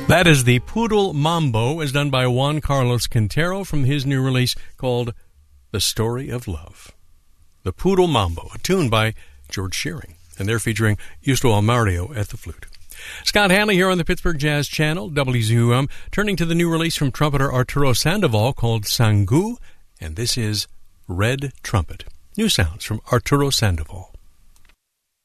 That is the Poodle Mambo, as done by Juan Carlos Quintero from his new release called The Story of Love. The Poodle Mambo, a tune by George Shearing, and they're featuring Justo Almario at the flute. Scott Hanley here on the Pittsburgh Jazz Channel, WZUM, turning to the new release from trumpeter Arturo Sandoval called Sangu, and this is Red Trumpet. New sounds from Arturo Sandoval.